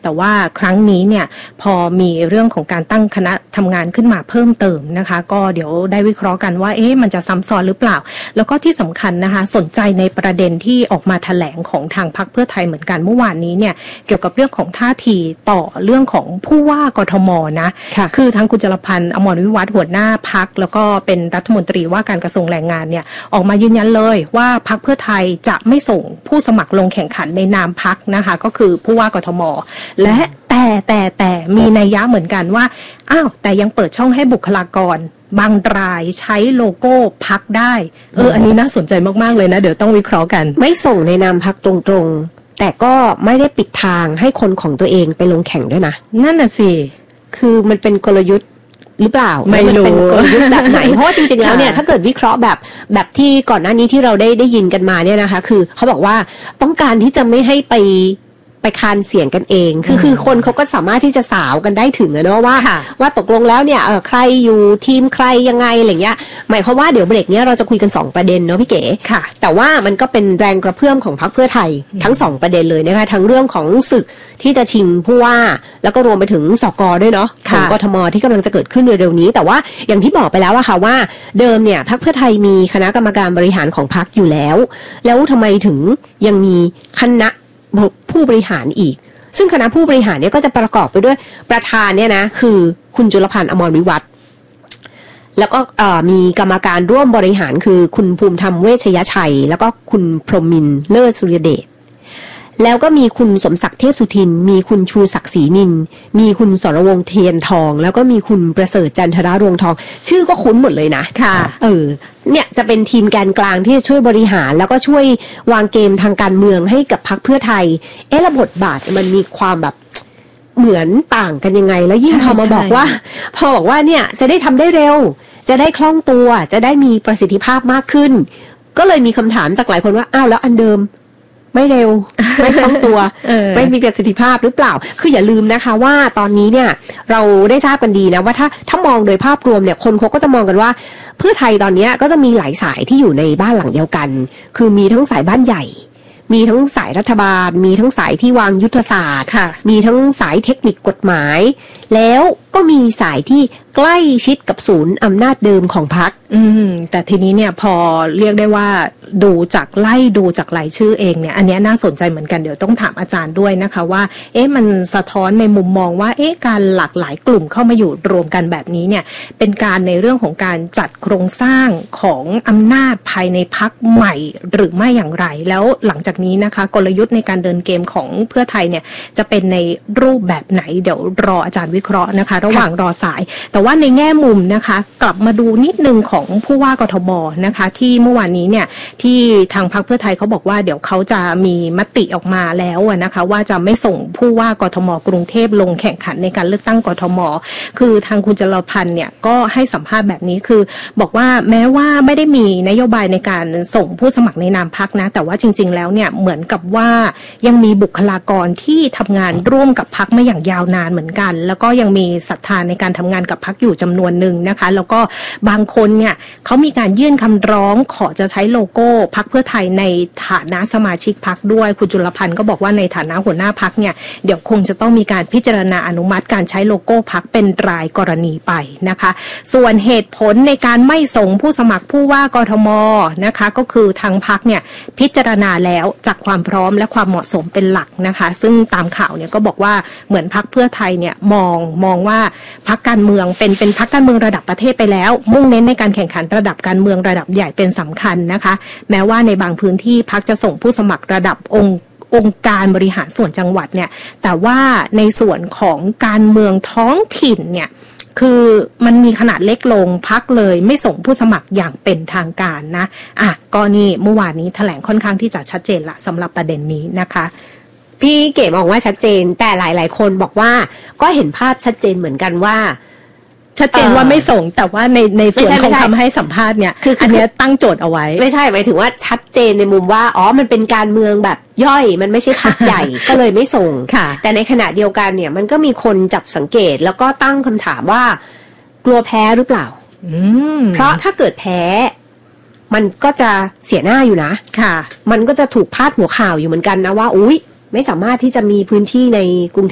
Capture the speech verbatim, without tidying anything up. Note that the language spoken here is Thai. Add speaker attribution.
Speaker 1: แต่ว่าครั้งนี้เนี่ยพอมีเรื่องของการตั้งคณะทำงานขึ้นมาเพิ่มเติมนะคะก็เดี๋ยวได้วิเคราะห์กันว่าเอ๊ะมันจะซ้ำซ้อนหรือเปล่าแล้วก็ที่สำคัญนะคะสนใจในประเด็นที่ออกมาแถลงของทางพรรคเพื่อไทยเหมือนกันเมื่อวานนี้เนี่ยเกี่ยวกับเรื่องของท่าทีต่อเรื่องของผู้ว่ากทมนะคือทางคุณจรพันธ์อมรวิวัฒน์หัวหน้าพรรคแล้วก็เป็นรัฐมนตรีว่าการกระทรวงแรงงานเนี่ยออกมายืนยันเลยว่าพรรคเพื่อไทยจะไม่ส่งผู้สมัครลงแข่งขันในนามพรรคนะคะก็คือผู้ว่ากทมและแต่แต่แต่มีนัยยะเหมือนกันว่าอ้าวแต่ยังเปิดช่องให้บุคลากรบางรายใช้โลโก้พรรคได้เอออันนี้น่าสนใจมากๆเลยนะเดี๋ยวต้องวิเคราะห์กัน
Speaker 2: ไม่ส่งในนามพรรคตรงๆแต่ก็ไม่ได้ปิดทางให้คนของตัวเองไปลงแข่งด้วยนะ
Speaker 1: นั่นน่ะสิ
Speaker 2: คือมันเป็นกลยุทธ์หรือเปล่า
Speaker 1: ไม่รู้
Speaker 2: เป็นกลยุทธ์แบบไหนเพราะว่าจริงๆแล้วเนี่ยถ้าเกิดวิเคราะห์แบบแบบที่ก่อนหน้านี้ที่เราได้ได้ยินกันมาเนี่ยนะคะคือเขาบอกว่าต้องการที่จะไม่ให้ไปไปคานเสียงกันเองคือคือคนเขาก็สามารถที่จะสาวกันได้ถึงนะว่าว่าตกลงแล้วเนี่ยเออใครอยู่ทีมใครยังไงอะไรเงี้ยหมายความว่าเดี๋ยวเบรกเนี้ยเราจะคุยกันสองประเด็นเนาะพี่เก๋แต่ว่ามันก็เป็นแรงกระเพื่อมของพรรคเพื่อไทยทั้งสองประเด็นเลยนะคะทั้งเรื่องของศึกที่จะชิงผู้ว่าแล้วก็รวมไปถึงสก.ด้วยเนาะของกทม.ที่กำลังจะเกิดขึ้นเร็วๆนี้แต่ว่าอย่างที่บอกไปแล้วอะค่ะว่าเดิมเนี่ยพรรคเพื่อไทยมีคณะกรรมการบริหารของพรรคอยู่แล้วแล้วทำไมถึงยังมีคณะผู้บริหารอีกซึ่งคณะผู้บริหารเนี่ยก็จะประกอบไปด้วยประธานเนี่ยนะคือคุณจุลพันธ์อมรวิวัฒน์แล้วก็มีกรรมการร่วมบริหารคือคุณภูมิธรรมเวชยชัยแล้วก็คุณพรหมินทร์เลิศสุริยเดชแล้วก็มีคุณสมศักดิ์เทพสุทินมีคุณชูศักดิ์ศรีนินมีคุณสรวงศ์เทียนทองแล้วก็มีคุณประเสริฐจันทรารวงทองชื่อก็คุ้นหมดเลยนะ
Speaker 1: ค่ะ
Speaker 2: เออเนี่ยจะเป็นทีมแกนกลางที่จะช่วยบริหารแล้วก็ช่วยวางเกมทางการเมืองให้กับพรรคเพื่อไทยเอ๊ะระบทบาทมันมีความแบบเหมือนต่างกันยังไงแล้วยิ่งพอมาบอกว่าพอบอกว่าเนี่ยจะได้ทำได้เร็วจะได้คล่องตัวจะได้มีประสิทธิภาพมากขึ้นก็เลยมีคำถามจากหลายคนว่าอ้าวแล้วอันเดิมไม่เร็วไม่คล่องตัว ไม่มีประสิทธิภาพหรือเปล่าคืออย่าลืมนะคะว่าตอนนี้เนี่ยเราได้ทราบกันดีนะว่าถ้าถ้ามองโดยภาพรวมเนี่ยคนเขาก็จะมองกันว่าเพื่อไทยตอนนี้ก็จะมีหลายสายที่อยู่ในบ้านหลังเดียวกันคือมีทั้งสายบ้านใหญ่มีทั้งสายรัฐบาลมีทั้งสายที่วางยุทธศาสตร์มีทั้งสายเทคนิคกฎหมายแล้วก็มีสายที่ใกล้ชิดกับศูนย์อำนาจเดิมของพรรค
Speaker 1: อืมแต่ทีนี้เนี่ยพอเรียกได้ว่าดูจากไล่ดูจากรายชื่อเองเนี่ยอันนี้น่าสนใจเหมือนกันเดี๋ยวต้องถามอาจารย์ด้วยนะคะว่าเอ๊ะมันสะท้อนในมุมมองว่าเอ๊ะการหลากหลายกลุ่มเข้ามาอยู่รวมกันแบบนี้เนี่ยเป็นการในเรื่องของการจัดโครงสร้างของอำนาจภายในพรรคใหม่หรือไม่อย่างไรแล้วหลังจากนี้นะคะกลยุทธ์ในการเดินเกมของเพื่อไทยเนี่ยจะเป็นในรูปแบบไหนเดี๋ยวรออาจารย์วิเคราะห์นะคะระหว่างรอสายแต่ว่าในแง่มุมนะคะกลับมาดูนิดนึงของผู้ว่ากทมนะคะที่เมื่อวานนี้เนี่ยที่ทางพรรคเพื่อไทยเขาบอกว่าเดี๋ยวเขาจะมีมติออกมาแล้วนะคะว่าจะไม่ส่งผู้ว่ากทมกรุงเทพลงแข่งขันในการเลือกตั้งกทมคือทางคุณจรพันธ์เนี่ยก็ให้สัมภาษณ์แบบนี้คือบอกว่าแม้ว่าไม่ได้มีนโยบายในการส่งผู้สมัครในนามพรรคนะแต่ว่าจริงๆแล้วเนี่ยเหมือนกับว่ายังมีบุคลากรที่ทำงานร่วมกับพรรคมาอย่างยาวนานเหมือนกันแล้วก็ยังมีศรัทธาในการทำงานกับพรรคอยู่จำนวนหนึ่งนะคะแล้วก็บางคนเนี่ยเขามีการยื่นคำร้องขอจะใช้โลโก้พรรคเพื่อไทยในฐานะสมาชิกพรรคด้วยคุณจุลพันธ์ก็บอกว่าในฐานะหัวหน้าพรรคเนี่ยเดี๋ยวคงจะต้องมีการพิจารณาอนุมัติการใช้โลโก้พรรคเป็นรายกรณีไปนะคะส่วนเหตุผลในการไม่ส่งผู้สมัครผู้ว่ากทมนะคะก็คือทางพรรคเนี่ยพิจารณาแล้วจากความพร้อมและความเหมาะสมเป็นหลักนะคะซึ่งตามข่าวเนี่ยก็บอกว่าเหมือนพรรคเพื่อไทยเนี่ยมองมองว่าพรรคการเมืองเป็นเป็นพรรคการเมืองระดับประเทศไปแล้วมุ่งเน้นในการแข่งขันระดับการเมืองระดับใหญ่เป็นสำคัญนะคะแม้ว่าในบางพื้นที่พรรคจะส่งผู้สมัครระดับองค์องค์การบริหารส่วนจังหวัดเนี่ยแต่ว่าในส่วนของการเมืองท้องถิ่นเนี่ยคือมันมีขนาดเล็กลงพรรคเลยไม่ส่งผู้สมัครอย่างเป็นทางการนะอ่ะก็นี่เมื่อวานนี้แถลงค่อนข้างที่จะชัดเจนละสำหรับประเด็นนี้นะคะ
Speaker 2: พี่เก๋บอกว่าชัดเจนแต่หลายๆคนบอกว่าก็เห็นภาพชัดเจนเหมือนกันว่า
Speaker 1: ชัดเจนว่าไม่ส่งแต่ว่าในในส่วนของคำให้สัมภาษณ์เนี่ยคืออันนี้ตั้งโจทย์เอาไว้
Speaker 2: ไม่ใช่หมายถึงว่าชัดเจนในมุมว่าอ๋อมันเป็นการเมืองแบบย่อยมันไม่ใช่พรรคใหญ่ ก็เลยไม่ส่งแต่ในขณะเดียวกันเนี่ยมันก็มีคนจับสังเกตแล้วก็ตั้งคำถามว่ากลัวแพ้หรือเปล่าเพราะถ้าเกิดแพ้มันก็จะเสียหน้าอยู่นะค่ะมันก็จะถูกพาดหัวข่าวอยู่เหมือนกันนะว่าอุ๊ยไม่สามารถที่จะมีพื้นที่ในกรุงเทพ